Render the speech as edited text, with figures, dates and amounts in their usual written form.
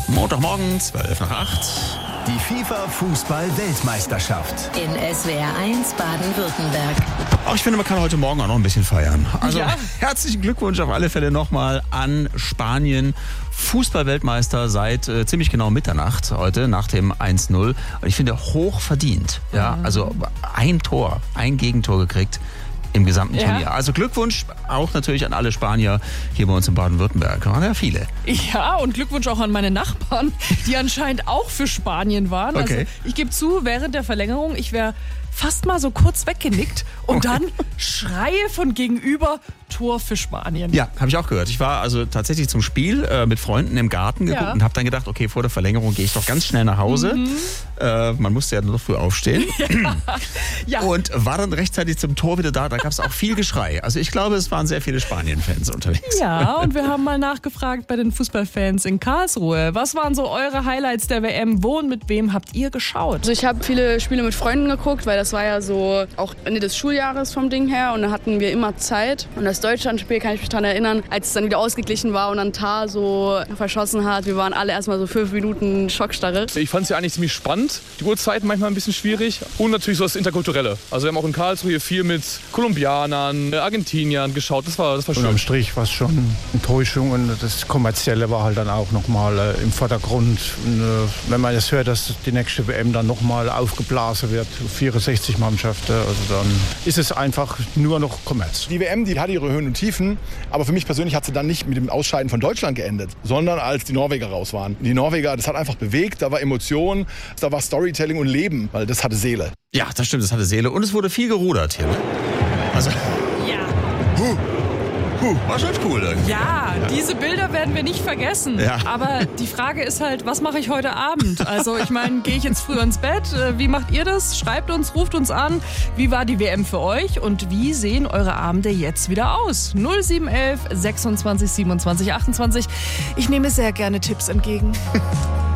Montagmorgen, 7:55. Die FIFA-Fußball-Weltmeisterschaft. In SWR 1 Baden-Württemberg. Ich finde, man kann heute Morgen auch noch ein bisschen feiern. Also Ja. Herzlichen Glückwunsch auf alle Fälle nochmal an Spanien. Fußball-Weltmeister seit ziemlich genau Mitternacht heute nach dem 1-0. Und ich finde, hoch verdient. Ja, also ein Tor, ein Gegentor gekriegt im gesamten Turnier. Also Glückwunsch auch natürlich an alle Spanier hier bei uns in Baden-Württemberg. Da waren ja viele. Ja, und Glückwunsch auch an meine Nachbarn, die anscheinend auch für Spanien waren. Okay. Also ich gebe zu, während der Verlängerung, ich wäre fast mal so kurz weggenickt und dann Schreie von gegenüber, Tor für Spanien. Ja, habe ich auch gehört. Ich war also tatsächlich zum Spiel mit Freunden im Garten geguckt und habe dann gedacht, okay, vor der Verlängerung gehe ich doch ganz schnell nach Hause. Man musste ja noch früh aufstehen. Ja. Und war dann rechtzeitig zum Tor wieder da. Da gab es auch viel Geschrei. Also ich glaube, es waren sehr viele Spanien-Fans unterwegs. Ja, und wir haben mal nachgefragt bei den Fußballfans in Karlsruhe. Was waren so eure Highlights der WM? Wo und mit wem habt ihr geschaut? Also ich habe viele Spiele mit Freunden geguckt, weil das war ja so auch Ende des Schuljahres vom Ding her und da hatten wir immer Zeit. Und das Deutschlandspiel kann ich mich daran erinnern, als es dann wieder ausgeglichen war und dann Tar so verschossen hat. Wir waren alle erstmal so 5 Minuten Schockstarre. Ich fand es ja eigentlich ziemlich spannend. Die Uhrzeiten manchmal ein bisschen schwierig und natürlich so das Interkulturelle. Also wir haben auch in Karlsruhe hier viel mit Kolumbianern, Argentiniern geschaut. Das war schön. Unterm Strich war es schon Enttäuschung und das Kommerzielle war halt dann auch nochmal im Vordergrund. Und, wenn man jetzt hört, dass die nächste WM dann nochmal aufgeblasen wird, 64 Mannschaften, also dann ist es einfach nur noch Kommerz. Die WM, die hatte ihre Höhen und Tiefen, aber für mich persönlich hat sie dann nicht mit dem Ausscheiden von Deutschland geendet, sondern als die Norweger raus waren. Die Norweger, das hat einfach bewegt, da war Emotion, da war Storytelling und Leben, weil das hatte Seele. Ja, das stimmt, das hatte Seele. Und es wurde viel gerudert hier. Ne? Also, war schon cool irgendwie. Ja, diese Bilder werden wir nicht vergessen. Ja. Aber die Frage ist halt, was mache ich heute Abend? Also ich meine, gehe ich jetzt früh ins Bett? Wie macht ihr das? Schreibt uns, ruft uns an. Wie war die WM für euch? Und wie sehen eure Abende jetzt wieder aus? 0711 26 27 28. Ich nehme sehr gerne Tipps entgegen.